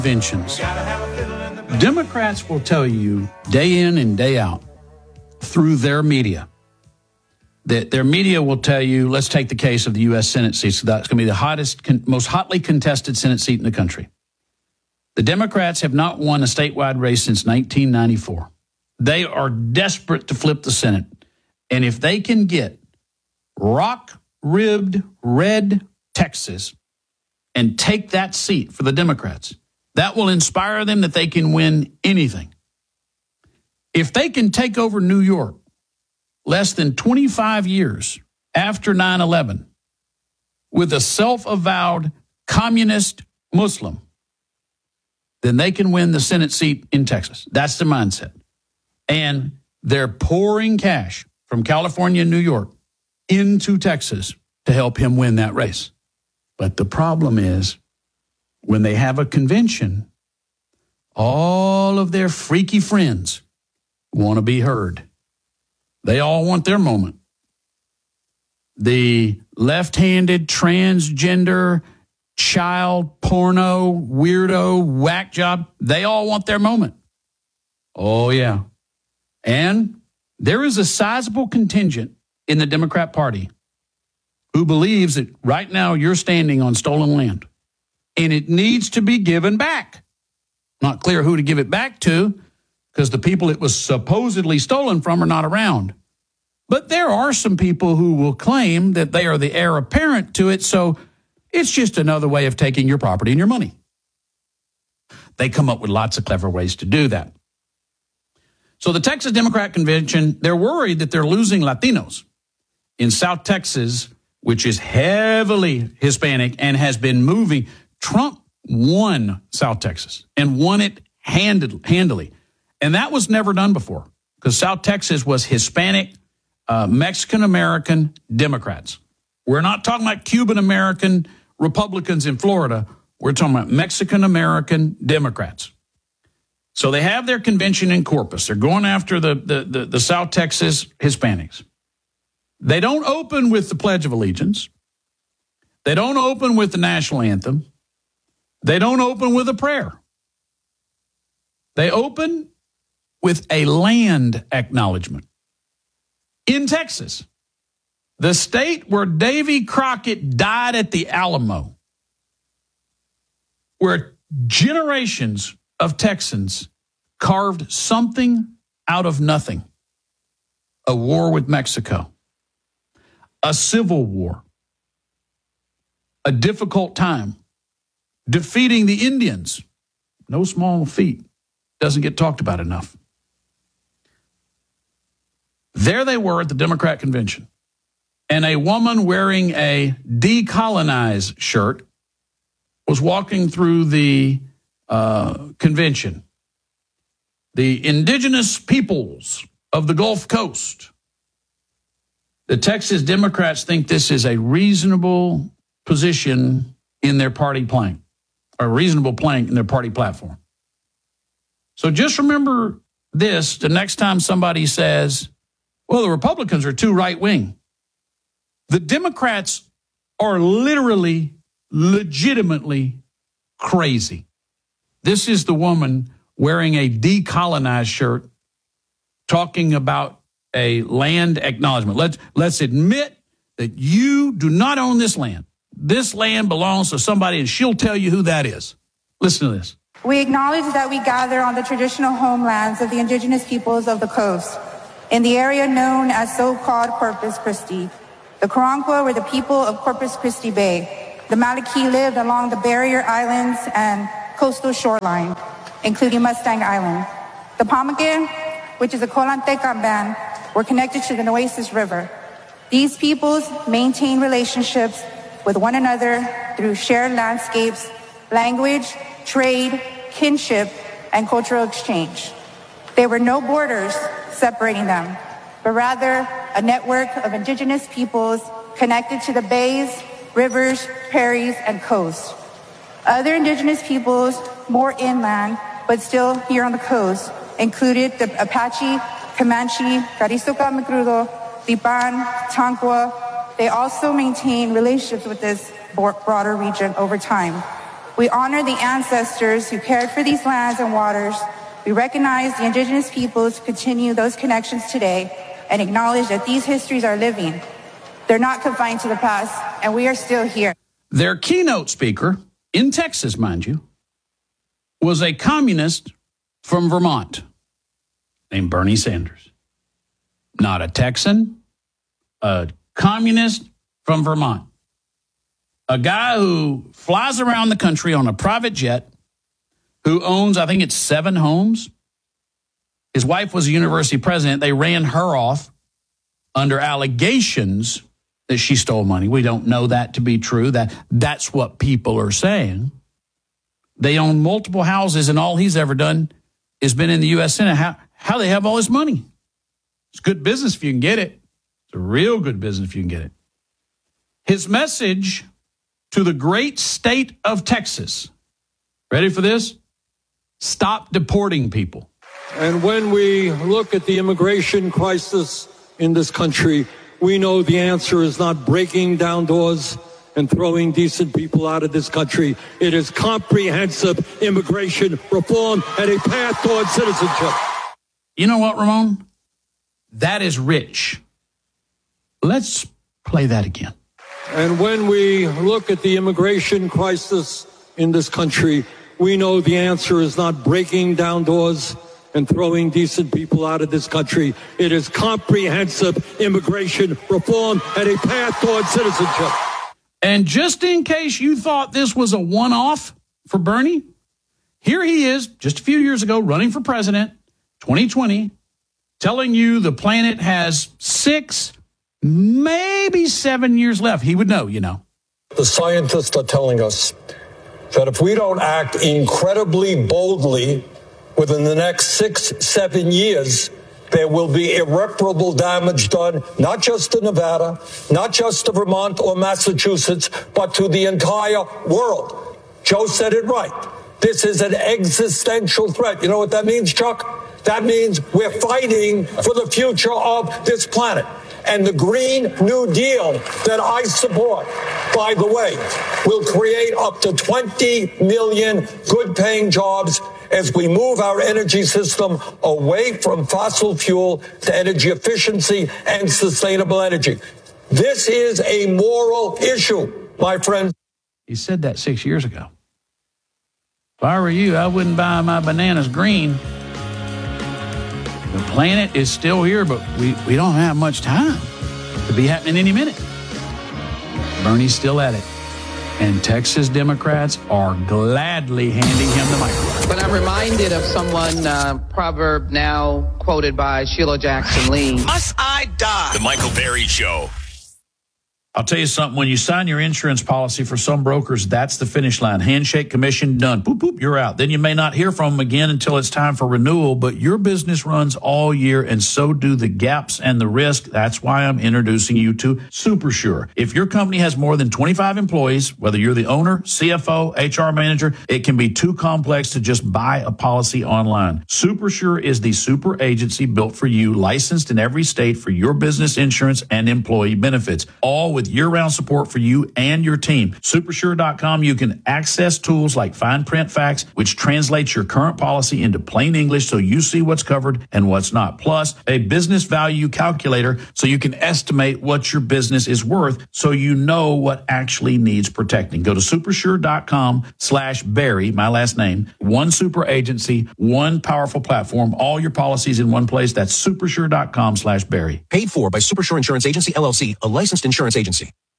conventions. Democrats will tell you day in and day out through their media that their media will tell you, let's take the case of the U.S. Senate seat. So that's going to be the most hotly contested Senate seat in the country. The Democrats have not won a statewide race since 1994. They are desperate to flip the Senate. And if they can get rock-ribbed red Texas and take that seat for the Democrats, that will inspire them that they can win anything. If they can take over New York less than 25 years after 9/11 with a self-avowed communist Muslim, then they can win the Senate seat in Texas. That's the mindset. And they're pouring cash from California and New York into Texas to help him win that race. But the problem is, when they have a convention, all of their freaky friends want to be heard. They all want their moment. The left-handed, transgender, child, porno, weirdo, whack job, they all want their moment. Oh, yeah. And there is a sizable contingent in the Democrat Party who believes that right now you're standing on stolen land and it needs to be given back. Not clear who to give it back to because the people it was supposedly stolen from are not around. But there are some people who will claim that they are the heir apparent to it, so it's just another way of taking your property and your money. They come up with lots of clever ways to do that. So the Texas Democrat Convention, they're worried that they're losing Latinos in South Texas, which is heavily Hispanic and has been moving. Trump won South Texas and won it handily. And that was never done before because South Texas was Hispanic, Mexican-American Democrats. We're not talking about Cuban-American Republicans in Florida. We're talking about Mexican-American Democrats. So they have their convention in Corpus. They're going after the South Texas Hispanics. They don't open with the Pledge of Allegiance. They don't open with the national anthem. They don't open with a prayer. They open with a land acknowledgement. In Texas, the state where Davy Crockett died at the Alamo, where generations of Texans carved something out of nothing. A war with Mexico, a civil war, a difficult time, defeating the Indians. No small feat. Doesn't get talked about enough. There they were at the Democrat convention, and a woman wearing a decolonize shirt was walking through the convention. The indigenous peoples of the Gulf Coast. The Texas Democrats think this is a reasonable position in their party plank, or a reasonable plank in their party platform. So just remember this the next time somebody says, well, the Republicans are too right-wing. The Democrats are literally, legitimately crazy. This is the woman wearing a decolonized shirt talking about a land acknowledgement. Let's admit that you do not own this land. This land belongs to somebody, and she'll tell you who that is. Listen to this. We acknowledge that we gather on the traditional homelands of the indigenous peoples of the coast, in the area known as so-called Corpus Christi. The Karankawa were the people of Corpus Christi Bay. The Maliki lived along the barrier islands and coastal shoreline, including Mustang Island. The Pamake, which is a Colantecan band, were connected to the Nueces River. These peoples maintain relationships with one another through shared landscapes, language, trade, kinship, and cultural exchange. There were no borders separating them, but rather a network of indigenous peoples connected to the bays, rivers, prairies, and coasts. Other indigenous peoples, more inland, but still here on the coast, included the Apache, Comanche, Carrizoca Magrudo, Lipan, Tankwa. They also maintain relationships with this broader region over time. We honor the ancestors who cared for these lands and waters. We recognize the indigenous peoples who continue those connections today and acknowledge that these histories are living. They're not confined to the past, and we are still here. Their keynote speaker, in Texas, mind you, was a communist from Vermont named Bernie Sanders. Not a Texan, a communist from Vermont. A guy who flies around the country on a private jet, who owns, I think it's 7 homes. His wife was a university president. They ran her off under allegations that she stole money. We don't know that to be true. That's what people are saying. They own multiple houses, and all he's ever done is been in the U.S. Senate. How they have all this money? It's good business if you can get it. It's a real good business if you can get it. His message to the great state of Texas. Ready for this? Stop deporting people. And when we look at the immigration crisis in this country, we know the answer is not breaking down doors and throwing decent people out of this country. It is comprehensive immigration reform and a path towards citizenship. You know what, Ramon? That is rich. Let's play that again. And when we look at the immigration crisis in this country, we know the answer is not breaking down doors and throwing decent people out of this country. It is comprehensive immigration reform and a path towards citizenship. And just in case you thought this was a one-off for Bernie, here he is just a few years ago running for president, 2020, telling you the planet has 6, maybe 7 years left. He would know, you know. The scientists are telling us that if we don't act incredibly boldly within the next 6-7 years, there will be irreparable damage done, not just to Nevada, not just to Vermont or Massachusetts, but to the entire world. Joe said it right. This is an existential threat. You know what that means, Chuck? That means we're fighting for the future of this planet. And the Green New Deal that I support, by the way, will create up to 20 million good-paying jobs as we move our energy system away from fossil fuel to energy efficiency and sustainable energy. This is a moral issue, my friends. He said that 6 years ago. If I were you, I wouldn't buy my bananas green. The planet is still here, but we don't have much time. It could be happening any minute. Bernie's still at it. And Texas Democrats are gladly handing him the microphone. But I'm reminded of someone, proverb now quoted by Sheila Jackson Lee. Must I die? The Michael Berry Show. I'll tell you something. When you sign your insurance policy for some brokers, that's the finish line. Handshake, commission, done. Boop, boop, you're out. Then you may not hear from them again until it's time for renewal, but your business runs all year, and so do the gaps and the risk. That's why I'm introducing you to SuperSure. If your company has more than 25 employees, whether you're the owner, CFO, HR manager, it can be too complex to just buy a policy online. SuperSure is the super agency built for you, licensed in every state for your business insurance and employee benefits, all with year-round support for you and your team. Supersure.com, you can access tools like Fine Print Facts, which translates your current policy into plain English so you see what's covered and what's not. Plus, a business value calculator so you can estimate what your business is worth so you know what actually needs protecting. Go to supersure.com/Barry, my last name. One super agency, one powerful platform, all your policies in one place. That's supersure.com/Barry. Paid for by Supersure Insurance Agency, LLC, a licensed insurance agency.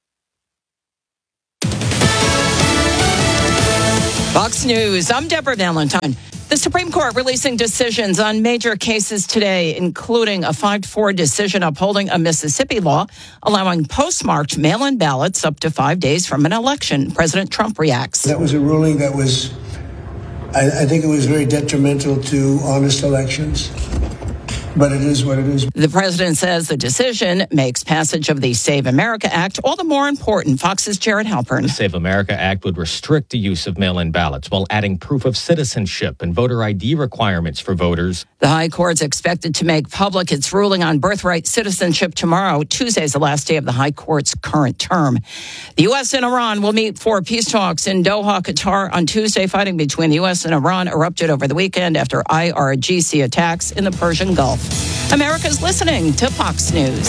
Fox News, I'm Deborah Valentine. The Supreme Court releasing decisions on major cases today, including a 5-4 decision upholding a Mississippi law allowing postmarked mail-in ballots up to 5 days from an election. President Trump reacts. That was a ruling that I think it was very detrimental to honest elections. but it is what it is. The president says the decision makes passage of the Save America Act all the more important. Fox's Jared Halpern. The Save America Act would restrict the use of mail-in ballots while adding proof of citizenship and voter ID requirements for voters. The High Court's expected to make public its ruling on birthright citizenship tomorrow. Tuesday is the last day of the High Court's current term. The U.S. and Iran will meet for peace talks in Doha, Qatar on Tuesday. Fighting between the U.S. and Iran erupted over the weekend after IRGC attacks in the Persian Gulf. America's listening to Fox News.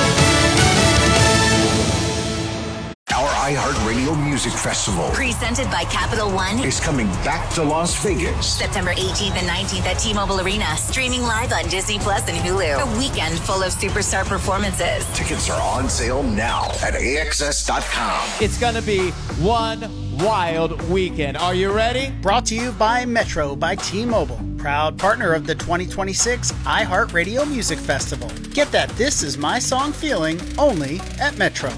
Our iHeartRadio Music Festival, presented by Capital One, is coming back to Las Vegas. September 18th and 19th at T-Mobile Arena. Streaming live on Disney Plus and Hulu. A weekend full of superstar performances. Tickets are on sale now at AXS.com. It's going to be one wild weekend. Are you ready? Brought to you by Metro by T-Mobile. Proud partner of the 2026 iHeartRadio Music Festival. Get that This Is My Song feeling only at Metro.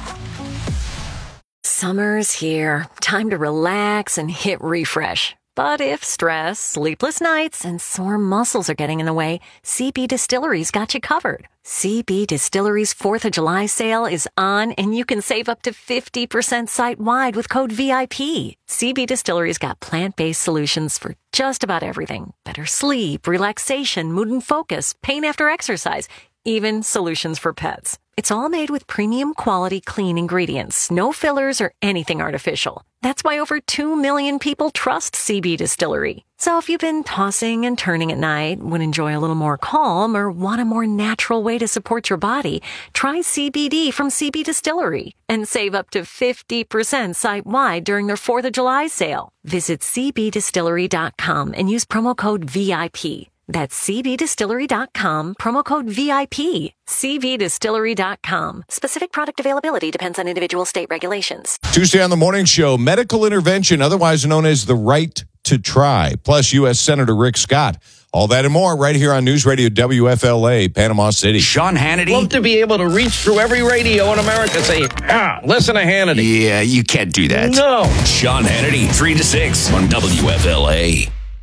Summer's here. Time to relax and hit refresh. But if stress, sleepless nights, and sore muscles are getting in the way, CB Distillery's got you covered. CB Distillery's 4th of July sale is on, and you can save up to 50% site-wide with code VIP. CB Distillery's got plant-based solutions for just about everything. Better sleep, relaxation, mood and focus, pain after exercise, even solutions for pets. It's all made with premium quality clean ingredients, no fillers or anything artificial. That's why over 2 million people trust CB Distillery. So if you've been tossing and turning at night, would enjoy a little more calm, or want a more natural way to support your body, try CBD from CB Distillery and save up to 50% site-wide during their 4th of July sale. Visit cbdistillery.com and use promo code VIP. That's cbdistillery.com, promo code VIP. cbdistillery.com. Specific product availability depends on individual state regulations. Tuesday on the Morning Show, medical intervention, otherwise known as the right to try, plus U.S. Senator Rick Scott. All that and more right here on News Radio WFLA, Panama City. Sean Hannity. Love to be able to reach through every radio in America and say, listen to Hannity. Yeah, you can't do that. No. Sean Hannity, 3 to 6 on WFLA.